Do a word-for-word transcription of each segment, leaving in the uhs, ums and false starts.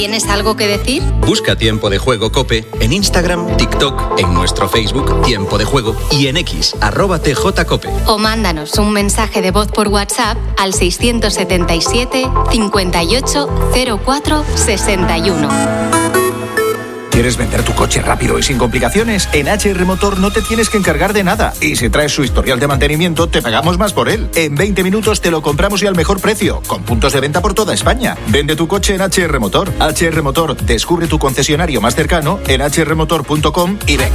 ¿Tienes algo que decir? Busca Tiempo de Juego COPE en Instagram, TikTok, en nuestro Facebook Tiempo de Juego y en X, arroba tjcope. O mándanos un mensaje de voz por WhatsApp al seiscientos setenta y siete, cincuenta y ocho, cero cuatro, sesenta y uno. ¿Quieres vender tu coche rápido y sin complicaciones? En H R Motor no te tienes que encargar de nada. Y si traes su historial de mantenimiento, te pagamos más por él. En veinte minutos te lo compramos y al mejor precio, con puntos de venta por toda España. Vende tu coche en H R Motor. H R Motor, descubre tu concesionario más cercano en h r motor punto com y ven.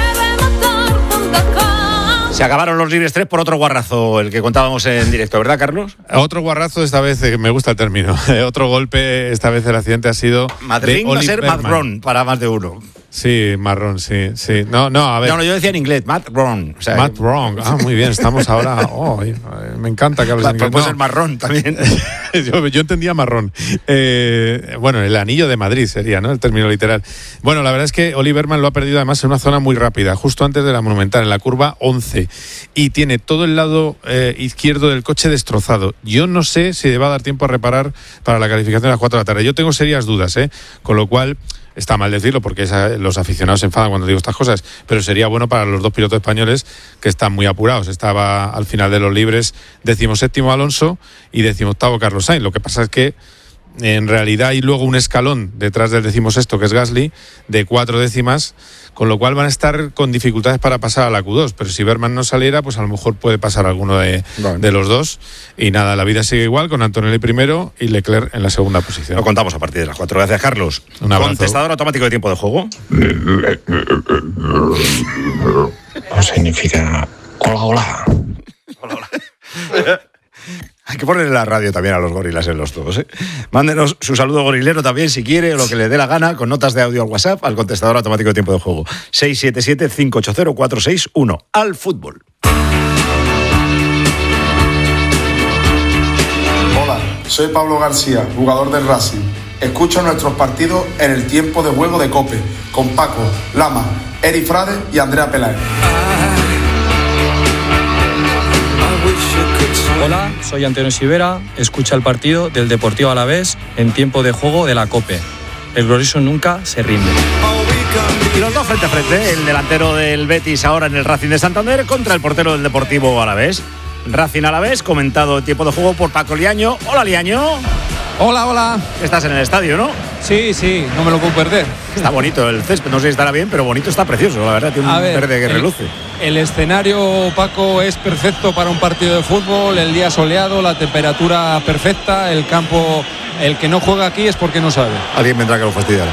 Se acabaron los libres tres por otro guarrazo, el que contábamos en directo, ¿verdad, Carlos? Otro guarrazo, esta vez, eh, me gusta el término. Otro golpe, esta vez el accidente ha sido... Madrid va a ser marrón para más de uno. Sí, marrón, sí, sí. No, no, a ver. No, no, yo decía en inglés, Matt Wrong. O sea, Matt Wrong. Ah, muy bien, estamos ahora... Oh, me encanta que hables en inglés. Puede no. ser marrón también. yo, yo entendía marrón. Eh, bueno, el anillo de Madrid sería, ¿no? El término literal. Bueno, la verdad es que Oli Bergman lo ha perdido además en una zona muy rápida, justo antes de la Monumental, en la curva once. Y tiene todo el lado eh, izquierdo del coche destrozado. Yo no sé si le va a dar tiempo a reparar para la calificación a las cuatro de la tarde. Yo tengo serias dudas, ¿eh? Con lo cual... Está mal decirlo porque esa, los aficionados se enfadan cuando digo estas cosas, pero sería bueno para los dos pilotos españoles que están muy apurados. Estaba al final de los libres decimoséptimo Alonso y decimoctavo Carlos Sainz. Lo que pasa es que en realidad hay luego un escalón detrás del decimosexto, que es Gasly, de cuatro décimas, con lo cual van a estar con dificultades para pasar a la Q dos. Pero si Bergman no saliera, pues a lo mejor puede pasar alguno de, bueno. de los dos. Y nada, la vida sigue igual, con Antonelli primero y Leclerc en la segunda posición. Lo contamos a partir de las cuatro. Gracias, Carlos. Un abrazo. Contestador automático de tiempo de juego. No significa hola, hola. Hola, hola. Hay que ponerle la radio también a los gorilas en los todos, ¿eh? Mándenos su saludo gorilero también, si quiere, o lo que le dé la gana, con notas de audio al WhatsApp, al contestador automático de tiempo de juego. seis siete siete, cinco ocho cero, cuatro seis uno. Al fútbol. Hola, soy Pablo García, jugador del Racing. Escucho nuestros partidos en el tiempo de juego de COPE, con Paco, Lama, Eri Frade y Andrea Peláez. Hola, soy Antonio Sivera, escucha el partido del Deportivo Alavés en tiempo de juego de la COPE. El glorioso nunca se rinde. Y los dos frente a frente, el delantero del Betis ahora en el Racing de Santander contra el portero del Deportivo Alavés. Racing Alavés, comentado en tiempo de juego por Paco Liaño. Hola, Liaño. Hola, hola. Estás en el estadio, ¿no? Sí, sí, no me lo puedo perder. Está bonito el césped, no sé si estará bien, pero bonito, está precioso, la verdad, tiene un ver, verde que el, reluce. El escenario, Paco, es perfecto para un partido de fútbol, el día soleado, la temperatura perfecta, el campo, el que no juega aquí es porque no sabe. Alguien vendrá que lo fastidiará.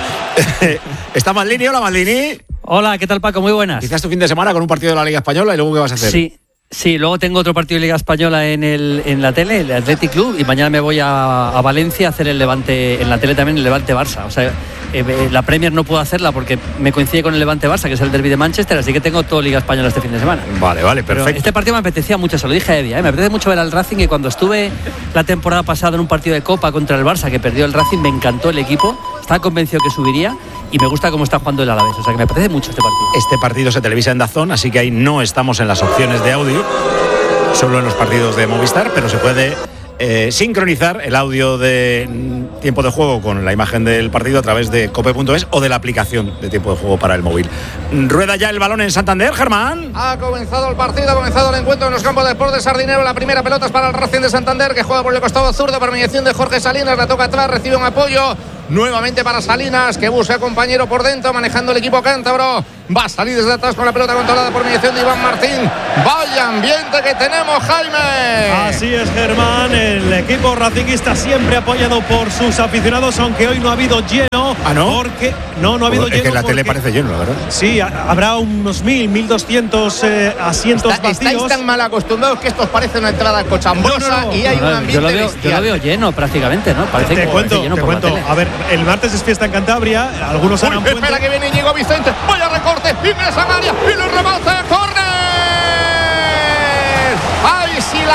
¿Está Maldini? Hola, Maldini. Hola, ¿qué tal, Paco? Muy buenas. Quizás tu fin de semana con un partido de la Liga Española y luego ¿qué vas a hacer? Sí. Sí, luego tengo otro partido de Liga Española en el en la tele, el Athletic Club, y mañana me voy a, a Valencia a hacer el Levante, en la tele también el Levante-Barça. O sea, eh, la Premier no puedo hacerla porque me coincide con el Levante-Barça, que es el derbi de Manchester, así que tengo todo Liga Española este fin de semana. Vale, vale, perfecto. Pero este partido me apetecía mucho, se lo dije a Eddie, ¿eh? Me apetece mucho ver al Racing, y cuando estuve la temporada pasada en un partido de Copa contra el Barça, que perdió el Racing, me encantó el equipo, estaba convencido que subiría, y me gusta cómo está jugando el Alavés, o sea que me apetece mucho este partido. Este partido se televisa en DAZN, así que ahí no estamos en las opciones de audio, solo en los partidos de Movistar, pero se puede eh, sincronizar el audio de tiempo de juego con la imagen del partido a través de cope punto es o de la aplicación de tiempo de juego para el móvil. Rueda ya el balón en Santander, Germán. Ha comenzado el partido, ha comenzado el encuentro en los campos de Sport de Sardinero. La primera pelota es para el Racing de Santander, que juega por el costado zurdo por mediación de Jorge Salinas, la toca atrás, recibe un apoyo. Nuevamente para Salinas, que busca compañero por dentro, manejando el equipo cántabro. Va a salir desde atrás con la pelota controlada por mediación de Iván Martín. Vaya ambiente que tenemos, Jaime. Así es, Germán. El equipo racinguista siempre apoyado por sus aficionados, aunque hoy no ha habido lleno. ¿Ah, no? Porque no, no ha habido es lleno. Es que en la porque, tele parece lleno, la verdad. Sí, habrá unos mil, mil doscientos eh, asientos Está, vacíos. Estáis tan mal acostumbrados que esto parece una entrada cochambrosa no, no, no. y hay no, un ambiente yo lo, veo, bestial. yo lo veo lleno prácticamente, ¿no? Parece te que cuento, lleno te por cuento. A ver, el martes es fiesta en Cantabria, algunos harán puente. Espera que viene Íñigo Vicente, vaya recorte, ingresa a área y lo rebota, córner. ¡Ay, si la caza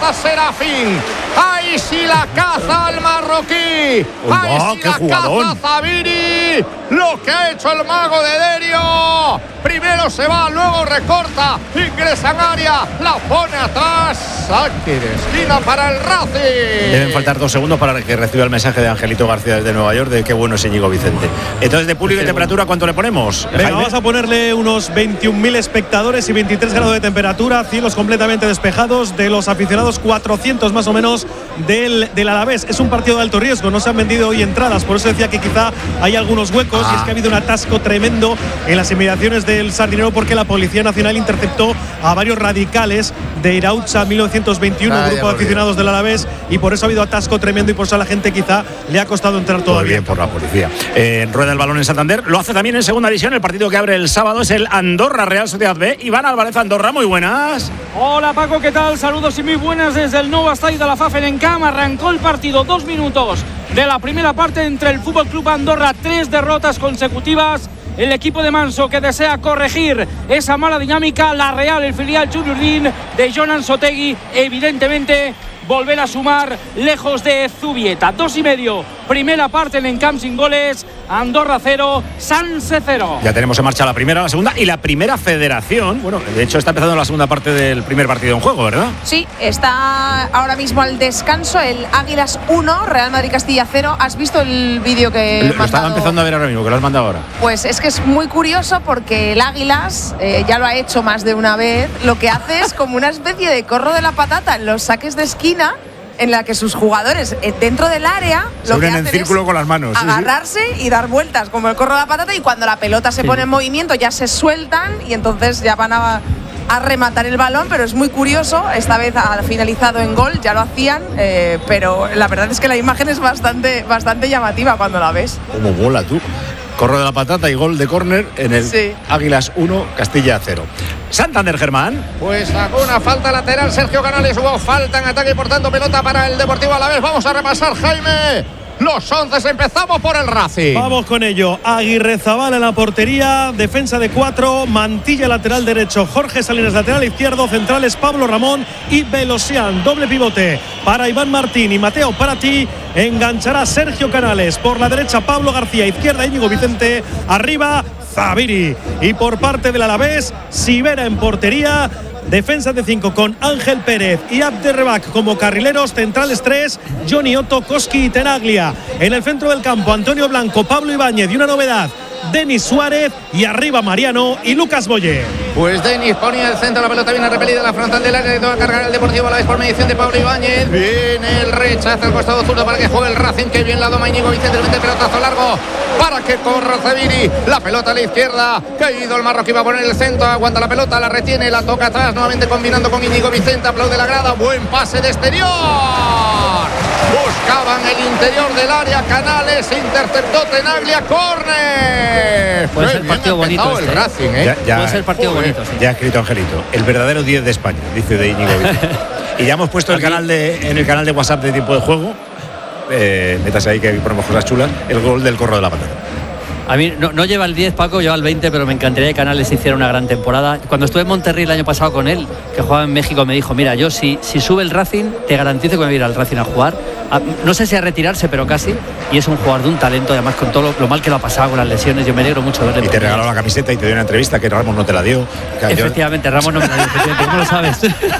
caza Serafín. ¡Ay, si la caza al marroquí! ¡Ay, oh, si qué la jugadón. caza Zaviri! Lo que ha hecho el mago de Derio. Primero se va, luego recorta, ingresa en área, la pone atrás. Saque de esquina para el Racing. Deben faltar dos segundos para que reciba el mensaje de Angelito García desde Nueva York de qué bueno es Íñigo Vicente. Entonces, de público y temperatura, ¿cuánto le ponemos? Venga, Jaime, vamos a ponerle unos veintiún mil espectadores y veintitrés grados de temperatura, cielos completamente despejados, de los aficionados cuatrocientos más o menos del, del Alavés. Es un partido de alto riesgo, no se han vendido hoy entradas, por eso decía que quizá hay algunos huecos, ah. y es que ha habido un atasco tremendo en las inmediaciones del Sardinero porque la Policía Nacional interceptó a varios radicales de Irautza mil novecientos veintiuno, un grupo de aficionados del Alavés, y por eso ha habido atasco tremendo y por eso a la gente quizá le ha costado entrar todavía. Muy bien por la policía. Eh, rueda el balón en Santander, lo hace también en segunda división. El partido que abre el sábado es el Andorra Real Sociedad B. Iván Álvarez, Andorra, muy buenas. Hola Paco, ¿qué tal? Saludos y muy buenas desde el nuevo estadio de la Pfaffenenkam. Arrancó el partido, dos minutos de la primera parte entre el Fútbol Club Andorra, tres derrotas consecutivas. El equipo de Manso que desea corregir esa mala dinámica. La Real, el filial Juniordin de Jonan Sotegui, evidentemente volver a sumar lejos de Zubieta. Dos y medio, primera parte en Encamp sin goles. Andorra cero, Sanse cero. Ya tenemos en marcha la primera, la segunda y la primera federación. Bueno, de hecho está empezando la segunda parte del primer partido en juego, ¿verdad? Sí, está ahora mismo al descanso el Águilas uno, Real Madrid Castilla cero. ¿Has visto el vídeo que Lo, lo estaba empezando a ver ahora mismo, que lo has mandado ahora. Pues es que es muy curioso porque el Águilas, eh, ya lo ha hecho más de una vez, lo que hace es como una especie de corro de la patata en los saques de esquina, en la que sus jugadores eh, dentro del área se unen en círculo con las manos, agarrarse sí, sí. y dar vueltas como el corro de la patata, y cuando la pelota se sí. pone en movimiento ya se sueltan y entonces ya van a, a rematar el balón. Pero es muy curioso, esta vez ha finalizado en gol, ya lo hacían, eh, pero la verdad es que la imagen es bastante, bastante llamativa cuando la ves. Como bola tú. Corro de la patata y gol de córner en el sí. Águilas uno, Castilla cero. Santander, Germán. Pues sacó una falta lateral Sergio Canales, hubo falta en ataque y por tanto pelota para el Deportivo Alavés. Vamos a repasar, Jaime, los once. Empezamos por el Racing. Vamos con ello. Aguirrezabala en la portería, defensa de cuatro, Mantilla lateral derecho, Jorge Salinas lateral izquierdo, centrales Pablo Ramón y Belosian. Doble pivote para Iván Martín y Mateo Prati. Enganchará Sergio Canales por la derecha, Pablo García, izquierda Íñigo Vicente, arriba Zaviri. Y por parte del Alavés, Sivera en portería. Defensa de cinco con Ángel Pérez y Abderrebak como carrileros, centrales tres, Johnny Otto, Koski y Tenaglia. En el centro del campo, Antonio Blanco, Pablo Ibáñez y una novedad, Denis Suárez, y arriba Mariano y Lucas Boye. Pues Denis ponía el centro, la pelota viene repelida a la frontal del área, de cargar el Deportivo a la vez por mediación de Pablo Ibáñez. Viene el rechazo al costado zurdo para que juegue el Racing, que bien la doma Íñigo Vicente, el pelotazo largo para que corra Zaviri, la pelota a la izquierda, caído el marroquí, va a poner el centro, aguanta la pelota, la retiene, la toca atrás, nuevamente combinando con Íñigo Vicente, aplaude la grada, buen pase de exterior. Buscaban el interior del área, Canales, interceptó Tenaglia, córner. Puede ser partido bonito este, el Racing, ¿eh? Ya, ya, Puede ser partido joder, bonito, sí. Ya ha escrito Angelito, el verdadero diez de España, dice de Íñigo Vicente. Y ya hemos puesto el canal de, en el canal de WhatsApp de Tiempo de Juego, eh, métase ahí que ponemos cosas chulas, el gol del corro de la patata. A mí no, no lleva el diez, Paco, lleva el veinte, pero me encantaría que Canales hiciera una gran temporada. Cuando estuve en Monterrey el año pasado con él, que jugaba en México, me dijo, mira, yo si, si sube el Racing, te garantizo que me voy a ir al Racing a jugar. A, no sé si a retirarse, pero casi. Y es un jugador de un talento, además con todo lo, lo mal que lo ha pasado con las lesiones. Yo me alegro mucho de verle. Y te regaló la camiseta y te dio una entrevista que Ramos no te la dio. Efectivamente, Ramos no me la dio, efectivamente, ¿cómo lo sabes?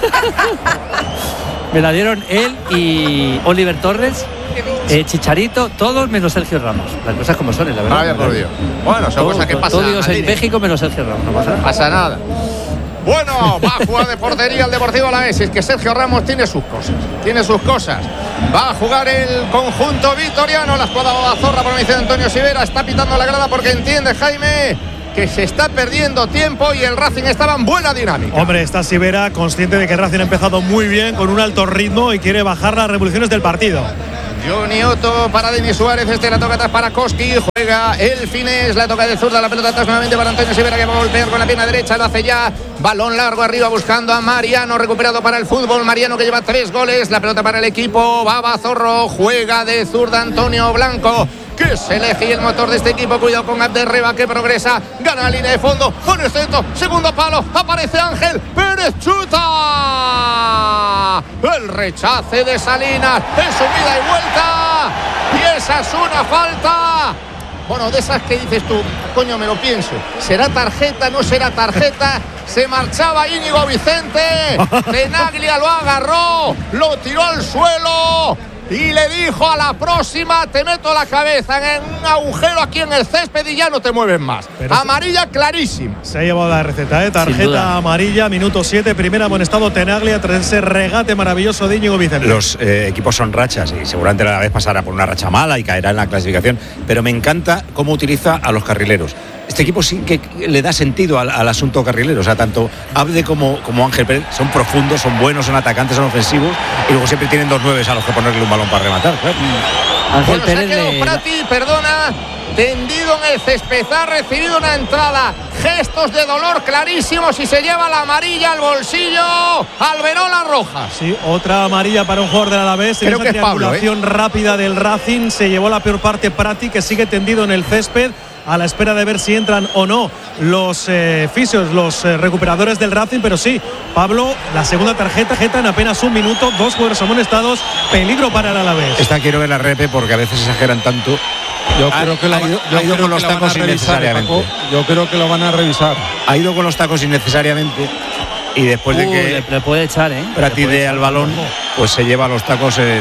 Me la dieron él y Oliver Torres, eh, Chicharito, todos menos Sergio Ramos. Las cosas como son, la verdad. Vaya por Dios. Bueno, son cosas que pasan. Todos en México menos Sergio Ramos. No pasa nada. No pasa nada. Bueno, va a jugar de portería el Deportivo Alavés. Es que Sergio Ramos tiene sus cosas. Tiene sus cosas. Va a jugar el conjunto vitoriano. La escuadra Babazorra por mediación de Antonio Sivera. Está pitando la grada porque entiende, Jaime, que se está perdiendo tiempo y el Racing estaba en buena dinámica. Hombre, está Sivera consciente de que el Racing ha empezado muy bien, con un alto ritmo, y quiere bajar las revoluciones del partido. Johnny Otto para Denis Suárez, este la toca atrás para Koski, juega el Finés, la toca de zurda, la pelota atrás nuevamente para Antonio Sivera, que va a golpear con la pierna derecha, lo hace ya, balón largo arriba buscando a Mariano, recuperado para el fútbol, Mariano que lleva tres goles, la pelota para el equipo, Babazorro, juega de zurda Antonio Blanco, que se elige y el motor de este equipo. Cuidado con Abderreba que progresa, gana la línea de fondo, pone el centro, segundo palo, aparece Ángel Pérez, chuta. El rechace de Salinas, es un ida y vuelta y esa es una falta. Bueno, de esas que dices tú, coño, me lo pienso. ¿Será tarjeta? ¿No será tarjeta? Se marchaba Íñigo Vicente. Tenaglia lo agarró, lo tiró al suelo y le dijo: a la próxima te meto la cabeza en un agujero aquí en el césped y ya no te mueves más. Pero amarilla clarísima. Se ha llevado la receta, ¿eh? Tarjeta amarilla, minuto siete, primera amonestado Tenaglia tras ese regate maravilloso de Íñigo Vicente. Los eh, equipos son rachas y seguramente a la vez pasará por una racha mala y caerá en la clasificación, pero me encanta cómo utiliza a los carrileros. Este equipo sí que le da sentido al, al asunto carrilero, o sea, tanto Abde como, como Ángel Pérez son profundos, son buenos, son atacantes, son ofensivos y luego siempre tienen dos nueves a los que ponerle un balón para rematar. ¿Claro? Ángel bueno, Pérez se ha quedado Prati, perdona, tendido en el césped, ha recibido una entrada, gestos de dolor clarísimos y se lleva la amarilla al bolsillo. Alberola roja. Sí, otra amarilla para un jugador del Alavés. Creo que es Pablo, ¿eh? Rápida del Racing, se llevó la peor parte Prati, que sigue tendido en el césped a la espera de ver si entran o no los eh, fisios, los eh, recuperadores del Racing, pero sí, Pablo, la segunda tarjeta, tarjeta en apenas un minuto, dos jugadores amonestados, peligro para el Alavés. Esta quiero ver la repe porque a veces exageran tanto. Yo ah, creo que la, ha ido, yo ha ido creo con los tacos innecesariamente. Paco, yo creo que lo van a revisar. Ha ido con los tacos innecesariamente y después uh, de que le, le puede echar, ¿eh? Prati dé al balón, pues se lleva los tacos en.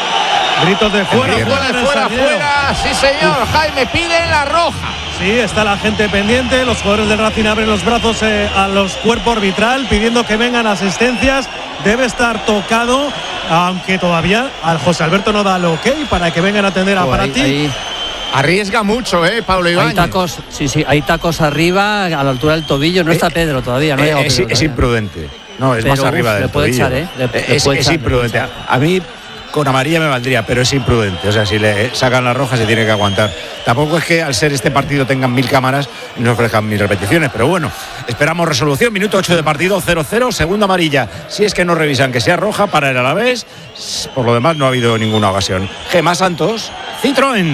Gritos de fuera, fuera, fuera, fuera, fuera, sí señor. Uf. Jaime pide la roja. Sí, está la gente pendiente, los jugadores del Racing abren los brazos eh, a los cuerpos arbitral pidiendo que vengan asistencias. Debe estar tocado, aunque todavía al José Alberto no da el ok para que vengan a atender a oh, Prati. Ahí, ahí. Arriesga mucho, eh, Pablo Ibáñez. Hay tacos, sí, sí, hay tacos arriba a la altura del tobillo. No está eh, Pedro todavía, no eh, ha es, Pedro, es imprudente. No, es pero, más arriba uf, del le puede tobillo. Echar, ¿eh? le, es, le es, puede es echar, imprudente. A, a mí con amarilla me valdría, pero es imprudente. O sea, si le sacan la roja se tiene que aguantar. Tampoco es que al ser este partido tengan mil cámaras y no ofrezcan mil repeticiones, pero bueno, esperamos resolución. Minuto ocho de partido, cero cero, segunda amarilla. Si es que no revisan que sea roja para el Alavés, por lo demás no ha habido ninguna ocasión. Gemma Santos, Citroën.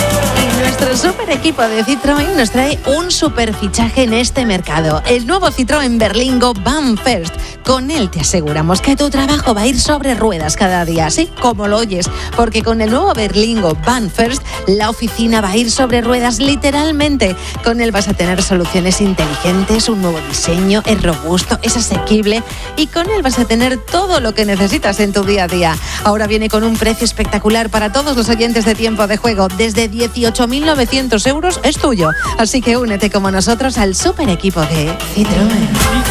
Nuestro super equipo de Citroën nos trae un super fichaje en este mercado. El nuevo Citroën Berlingo Van First. Con él te aseguramos que tu trabajo va a ir sobre ruedas cada día, así como lo oyes, porque con el nuevo Berlingo Van First la oficina va a ir sobre ruedas literalmente. Con él vas a tener soluciones inteligentes, un nuevo diseño, es robusto, es asequible y con él vas a tener todo lo que necesitas en tu día a día. Ahora viene con un precio espectacular para todos los oyentes de Tiempo de Juego. Desde dieciocho mil novecientos euros es tuyo. Así que únete como nosotros al super equipo de Citroën.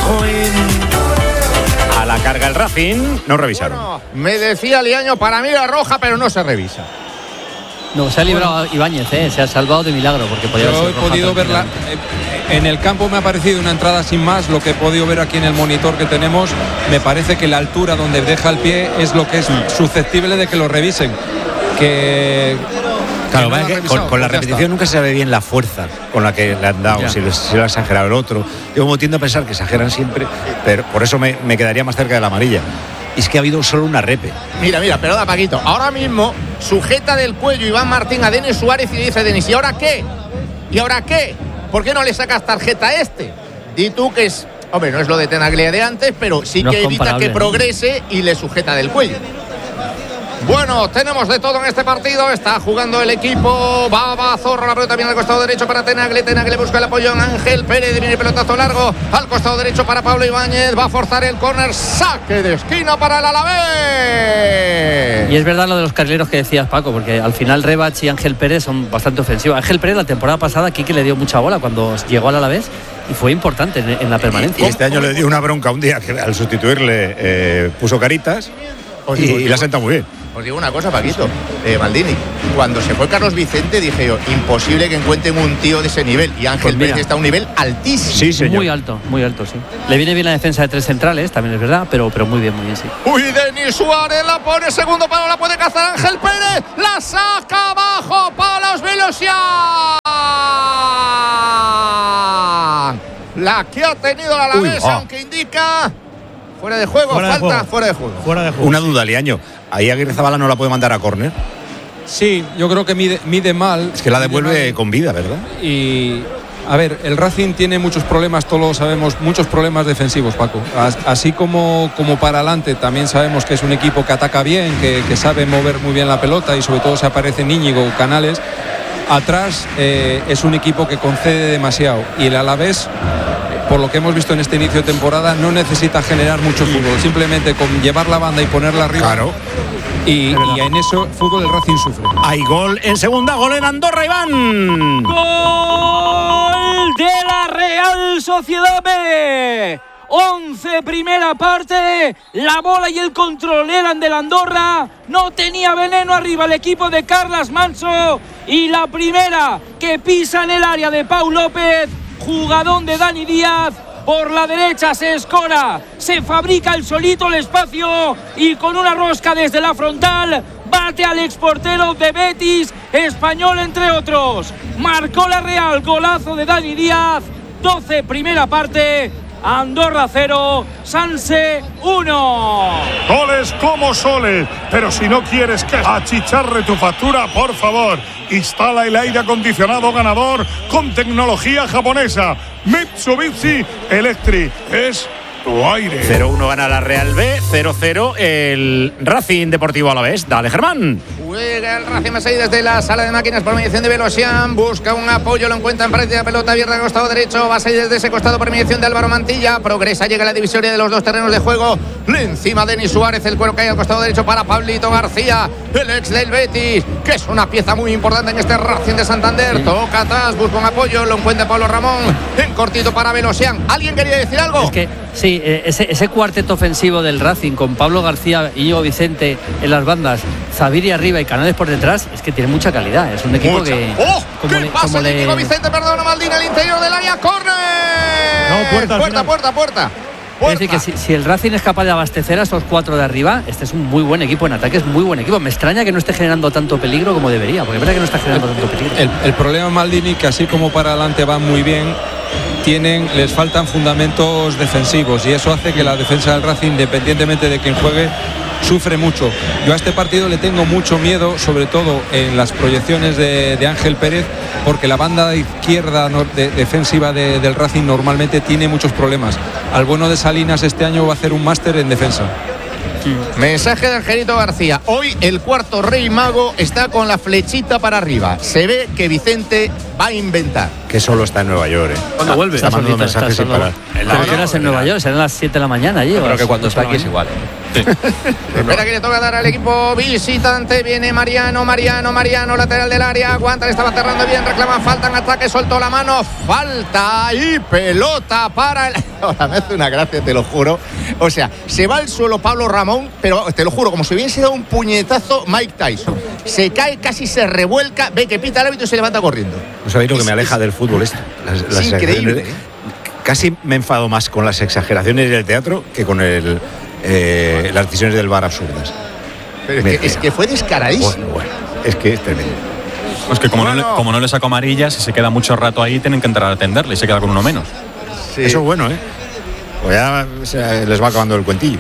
A la carga el Racing, no revisaron. Bueno, me decía Liaño, para mí la roja, pero no se revisa. No, se ha librado Ibáñez, ¿eh? Se ha salvado de milagro porque podía Yo ser he podido verla. En el campo me ha parecido una entrada sin más. Lo que he podido ver aquí en el monitor que tenemos, me parece que la altura donde deja el pie es lo que es susceptible de que lo revisen. Que Claro, no que con, con la repetición nunca se sabe bien la fuerza con la que le han dado, si lo, si lo ha exagerado el otro. Yo como tiendo a pensar que exageran siempre, pero por eso me, me quedaría más cerca de la amarilla. Y es que ha habido solo una repe. Mira, mira, perdona Paquito. Ahora mismo sujeta del cuello Iván Martín a Denis Suárez y dice Denis, ¿y ahora qué? ¿Y ahora qué? ¿Por qué no le sacas tarjeta a este? Di tú que es, hombre, no es lo de Tenaglia de antes, pero sí no que evita que progrese y le sujeta del cuello. Bueno, tenemos de todo en este partido. Está jugando el equipo. Va, va, Zorro. La pelota viene al costado derecho para Tenagle. Tenagle busca el apoyo en Ángel Pérez. Viene el pelotazo largo al costado derecho para Pablo Ibáñez. Va a forzar el córner. Saque de esquina para el Alavés. Y es verdad lo de los carrileros que decías, Paco, porque al final Rebach y Ángel Pérez son bastante ofensivos. Ángel Pérez la temporada pasada aquí que le dio mucha bola cuando llegó al Alavés y fue importante en, en la permanencia. Y este año le dio una bronca un día que al sustituirle eh, puso caritas y, y la senta muy bien. Os digo una cosa, Paquito, eh, Maldini, cuando se fue Carlos Vicente dije yo, imposible que encuentren un tío de ese nivel, y Ángel pues Pérez está a un nivel altísimo. Sí, señor. Muy alto, muy alto, sí. Le viene bien la defensa de tres centrales, también es verdad, pero, pero muy bien, muy bien, sí. Uy, Denis Suárez la pone, segundo palo, la puede cazar Ángel Pérez, la saca abajo, palos Velocian. La que ha tenido la Alavés, oh. aunque indica fuera de juego, fuera falta, de juego. fuera de juego. Fuera de juego. Una duda, Liaño. Ahí Aguirrezabala no la puede mandar a córner. Sí, yo creo que mide, mide mal. Es que la devuelve con vida, ¿verdad? Y a ver, el Racing tiene muchos problemas, todos lo sabemos, muchos problemas defensivos, Paco. Así como, como para adelante, también sabemos que es un equipo que ataca bien, que, que sabe mover muy bien la pelota y sobre todo se aparece Íñigo, Canales. Atrás eh, es un equipo que concede demasiado y el Alavés, por lo que hemos visto en este inicio de temporada, no necesita generar mucho fútbol, simplemente con llevar la banda y ponerla arriba. Claro. Y, y en eso fútbol el Racing sufre. Hay gol en segunda, gol en Andorra, Iván. Gol de la Real Sociedad B. once primera parte, la bola y el control eran del Andorra, no tenía veneno arriba el equipo de Carlas Manso y la primera que pisa en el área de Pau López, jugadón de Dani Díaz. Por la derecha se escora, se fabrica el solito el espacio y con una rosca desde la frontal bate al exportero de Betis, Español entre otros. Marcó la Real, golazo de Dani Díaz, doce primera parte, Andorra cero, Sanse uno. Goles como soles, pero si no quieres que achicharre tu factura, por favor, instala el aire acondicionado ganador con tecnología japonesa. Mitsubishi Electric es tu aire. cero uno gana la Real B, cero cero el Racing Deportivo Alavés. Dale, Germán. Juega el Racing Masei desde la sala de máquinas por mediación de Velosian. Busca un apoyo, lo encuentra en práctica, pelota abierta al costado derecho. Va a salir desde ese costado por mediación de Álvaro Mantilla. Progresa, llega a la divisoria de los dos terrenos de juego. Le encima Denis Suárez, el cuero cae al costado derecho para Pablito García, el ex del Betis, que es una pieza muy importante en este Racing de Santander. Sí. Toca atrás, busca un apoyo, lo encuentra Pablo Ramón. En cortito para Velosian. ¿Alguien quería decir algo? Es que sí, ese, ese cuarteto ofensivo del Racing con Pablo García, Íñigo Vicente en las bandas, Zaviri arriba y Canales por detrás, es que tiene mucha calidad. Es un equipo mucha. que. ¡Oh! Como ¿Qué le, pasa? como Íñigo le... Vicente, perdona, Maldini, al interior del área, córner. No, puerta, puerta, puerta, puerta. Es decir, que si, si el Racing es capaz de abastecer a esos cuatro de arriba, este es un muy buen equipo en ataque, es muy buen equipo. Me extraña que no esté generando tanto peligro como debería, porque es verdad que no está generando el, tanto peligro. El, el problema, Maldini, que así como para adelante van muy bien, tienen, les faltan fundamentos defensivos y eso hace que la defensa del Racing, independientemente de quien juegue, sufre mucho. Yo a este partido le tengo mucho miedo, sobre todo en las proyecciones de, de Ángel Pérez, porque la banda izquierda no, de, defensiva de, del Racing normalmente tiene muchos problemas. Al bueno de Salinas este año va a hacer un máster en defensa. Mensaje de Angelito García. Hoy el cuarto rey mago está con la flechita para arriba. Se ve que Vicente va a inventar. Que solo está en Nueva York, ¿eh? ¿Cuándo vuelve? Está mandando mensajes sin parar. ¿Qué horas en Nueva York? Serán las siete de la mañana allí. Creo que cuando está aquí es igual. Sí. Espera que le toca dar al equipo visitante. Viene Mariano, Mariano, Mariano, lateral del área. Aguanta, le estaba cerrando bien. Reclaman falta en ataque, soltó la mano. Falta y pelota para el. Ahora me hace una gracia, te lo juro. O sea, se va al suelo Pablo Ramón, pero te lo juro, como si hubiese dado un puñetazo Mike Tyson. Se cae, casi se revuelca, ve que pita el árbitro y se levanta corriendo. No sabéis lo que me aleja del fútbol esto. Las, es las increíble. Casi me enfado más con las exageraciones del teatro que con el. Eh, las decisiones del V A R absurdas. Pero es que, es que fue descaradísimo. Bueno, bueno, es que es tremendo. Pues que como, bueno. no le, como no le sacó amarillas, si se queda mucho rato ahí, tienen que entrar a atenderle y se queda con uno menos. Sí. Eso es bueno, ¿eh? Pues ya o sea, les va acabando el cuentillo.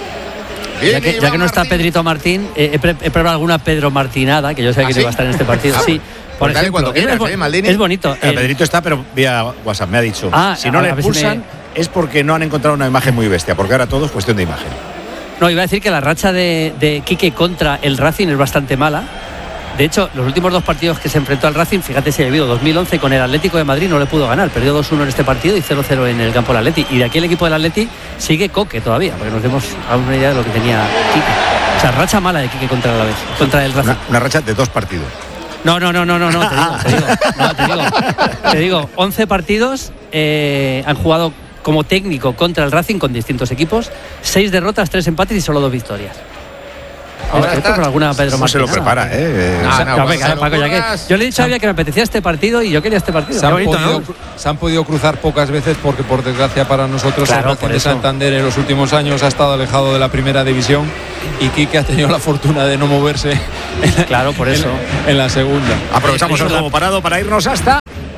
Ya que, ya que no está Pedrito Martín, eh, he, pre- he preparado alguna Pedro Martinada, que yo sé que ¿Ah, sí? va a estar en este partido. Ah, sí. Por pues ejemplo, quieras, es, eh, Maldini. es bonito. El Pedrito está, pero vía WhatsApp me ha dicho. Ah, si no a, le a pulsan, si me... es porque no han encontrado una imagen muy bestia, porque ahora todo es cuestión de imagen. No, iba a decir que la racha de, de Quique contra el Racing es bastante mala. De hecho, los últimos dos partidos que se enfrentó al Racing, fíjate si ha habido dos mil once con el Atlético de Madrid, no le pudo ganar, perdió dos uno en este partido y cero cero en el campo del Atleti. Y de aquí el equipo del Atleti sigue Coque todavía, porque nos demos a una idea de lo que tenía Quique. O sea, racha mala de Quique contra el Alavés, contra el Racing. Una, una racha de dos partidos. No, no, no, no, no, no, te digo, te digo, no, te digo, te digo, once partidos eh, han jugado como técnico contra el Racing con distintos equipos, seis derrotas, tres empates y solo dos victorias. Ahora está, con alguna Pedro no se lo prepara, ¿eh? No, o sea, no, no, venga, Paco, ya que yo le he dicho a Javier que me apetecía este partido y yo quería este partido. Se han, bonito, podido, ¿no? se han podido cruzar pocas veces porque, por desgracia para nosotros, claro, el Racing de Santander en los últimos años ha estado alejado de la primera división y Quique ha tenido la fortuna de no moverse en, claro, por eso. en, en la segunda. Aprovechamos el juego parado para irnos hasta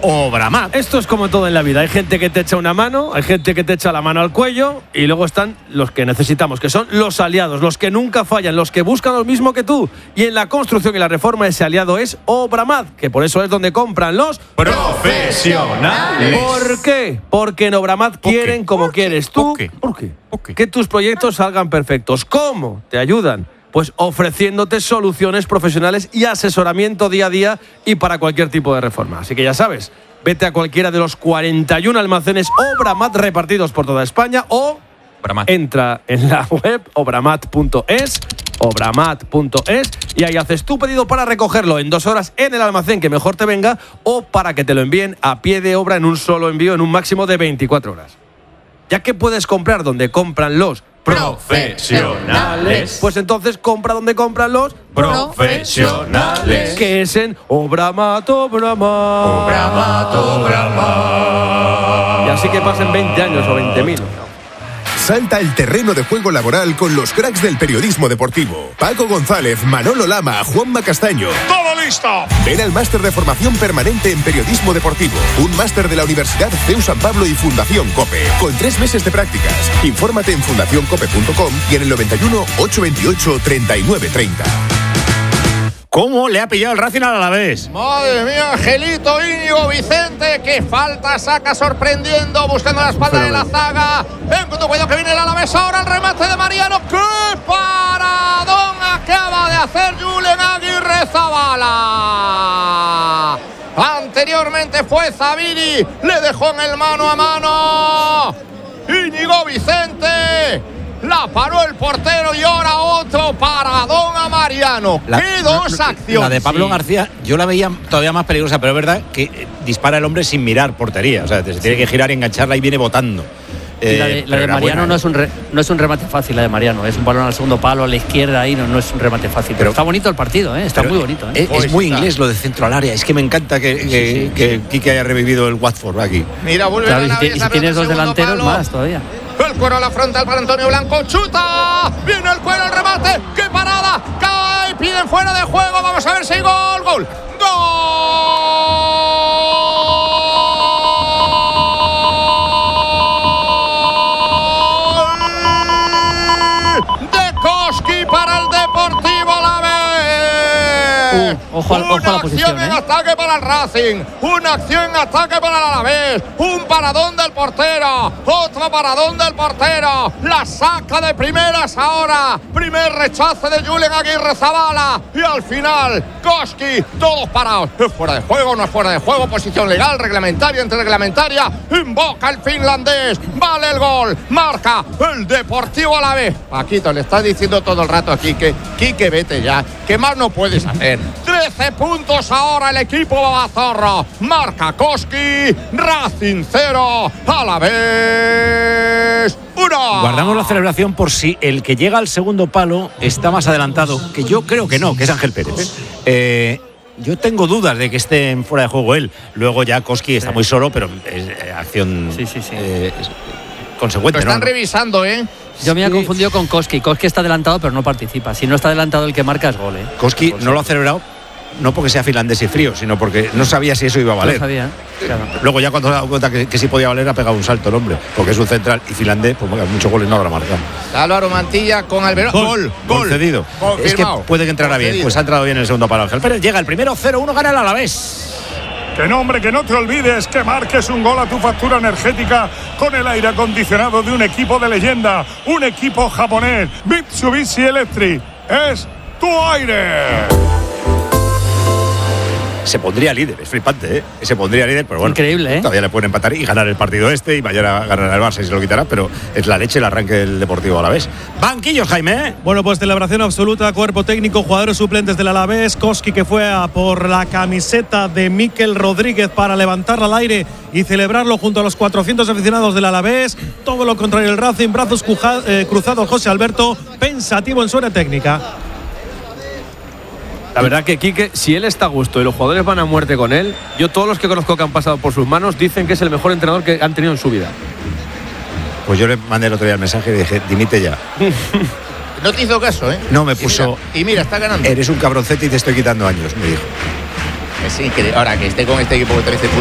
Obramat. Esto es como todo en la vida. Hay gente que te echa una mano, hay gente que te echa la mano al cuello y luego están los que necesitamos, que son los aliados, los que nunca fallan, los que buscan lo mismo que tú. Y en la construcción y la reforma ese aliado es Obramat, que por eso es donde compran los profesionales. ¿Por qué? Porque en Obramat quieren como quieres tú. ¿Por qué? ¿Por qué? ¿Por qué? Que tus proyectos salgan perfectos. ¿Cómo? Te ayudan. Pues ofreciéndote soluciones profesionales y asesoramiento día a día y para cualquier tipo de reforma. Así que ya sabes, vete a cualquiera de los cuarenta y uno almacenes Obramat repartidos por toda España o Obramat. Entra en la web obramat punto es, obramat punto es y ahí haces tu pedido para recogerlo en dos horas en el almacén que mejor te venga o para que te lo envíen a pie de obra en un solo envío en un máximo de veinticuatro horas. Ya que puedes comprar donde compran los profesionales, pues entonces compra donde compran los profesionales, que es en Obramat, Obramat, Obramat, Obramat. Y así que pasen veinte años o veinte mil. Salta al terreno de juego laboral con los cracks del periodismo deportivo. Paco González, Manolo Lama, Juanma Castaño. ¡Todo listo! Ven al máster de formación permanente en periodismo deportivo. Un máster de la Universidad C E U San Pablo y Fundación COPE. Con tres meses de prácticas. Infórmate en fundación cope punto com y en el noventa y uno, ochocientos veintiocho, treinta y nueve treinta. ¿Cómo le ha pillado el Racing al Alavés? Madre mía, Angelito, Íñigo, Vicente, que falta, saca sorprendiendo, buscando la espalda de la zaga. Ven con tu cuidado que viene el Alavés ahora, el remate de Mariano. ¡Qué paradón acaba de hacer Julen Aguirre Zabala! Anteriormente fue Zabiri, le dejó en el mano a mano. Íñigo Vicente. La paró el portero y ahora otro paradón a Mariano. La, ¡Qué dos acciones! La de Pablo sí. García yo la veía todavía más peligrosa, pero es verdad que dispara el hombre sin mirar portería. O sea, se sí. tiene que girar y engancharla y viene botando. Eh, la de, la de Mariano buena, no, es un re, no es un remate fácil, la de Mariano. Es un balón al segundo palo, a la izquierda, ahí no, no es un remate fácil. Pero, pero está bonito el partido, ¿eh? Está muy bonito. ¿eh? Es, es muy inglés lo de centro al área. Es que me encanta que, sí, que, sí, que sí. Quique haya revivido el Watford aquí. Mira, vuelve claro, a la y, si, y si tienes dos delanteros palo. más todavía. El cuero a la frontal para Antonio Blanco. ¡Chuta! Viene el cuero, el remate. ¡Qué parada! ¡Cae! Piden fuera de juego. Vamos a ver si hay gol. ¡Gol! ¡Gol! De Koski para el Deportivo Alavés. Uh, ojo, Una ojo a la acción posición, en ¿eh? ataque para el Racing. Una acción en ataque para el Alavés. Un paradón del portero. Otro paradón del portero. La saca de primeras ahora. Primer rechace de Julen Aguirre Zabala. Y al final, Koski. Todos parados. ¿Es fuera de juego? ¿No es fuera de juego? Posición legal, reglamentaria, antirreglamentaria. Invoca el finlandés. Vale el gol. Marca el Deportivo Alavés. Paquito, le está diciendo todo el rato aquí que Quique, vete ya. ¿Qué más no puedes hacer? trece puntos ahora el equipo babazorro. Marca Koski. Racing cero. Alavés uno. Guardamos la celebración por si el que llega al segundo palo está más adelantado, que yo creo que no, que es Ángel Pérez. Eh, yo tengo dudas de que esté en fuera de juego él. Luego ya Koski está muy solo, pero es eh, acción sí, sí, sí. Eh, es consecuente. Lo están ¿no? revisando, ¿eh? Yo me he confundido con Koski. Koski está adelantado, pero no participa. Si no está adelantado, el que marca es gol, ¿eh? Koski no lo ha celebrado, no porque sea finlandés y frío, sino porque no sabía si eso iba a valer. No sabía, claro. Luego ya cuando se ha dado cuenta que, que sí podía valer, ha pegado un salto el hombre, porque es un central y finlandés, pues bueno, muchos goles no habrá marcado. Álvaro Mantilla con Alberón. Gol, gol, gol. Concedido. Confirmado. Es que puede que entrara bien, pues ha entrado bien el segundo palo Ángel Pérez. Llega el primero, cero uno, gana el Alavés. Que no, hombre, que no te olvides que marques un gol a tu factura energética con el aire acondicionado de un equipo de leyenda, un equipo japonés, Mitsubishi Electric. Es tu aire. Se pondría líder, es flipante, ¿eh? Se pondría líder, pero bueno. Increíble, ¿eh? Todavía le pueden empatar y ganar el partido este y mañana ganar el Barça y se lo quitará, pero es la leche el arranque del Deportivo Alavés. Banquillos, Jaime. Bueno, pues celebración absoluta, cuerpo técnico, jugadores suplentes del Alavés. Koski, que fue a por la camiseta de Mikel Rodríguez para levantarla al aire y celebrarlo junto a los cuatrocientos aficionados del Alavés. Todo lo contrario el Racing, brazos cuja, eh, cruzados José Alberto, pensativo en su área técnica. La verdad que Quique, si él está a gusto y los jugadores van a muerte con él, yo todos los que conozco que han pasado por sus manos dicen que es el mejor entrenador que han tenido en su vida. Pues yo le mandé el otro día el mensaje y dije, dimite ya. No te hizo caso, ¿eh? No, me puso... Y mira, y mira, está ganando. Eres un cabroncete y te estoy quitando años, me dijo. Es increíble. Ahora que esté con este equipo de trece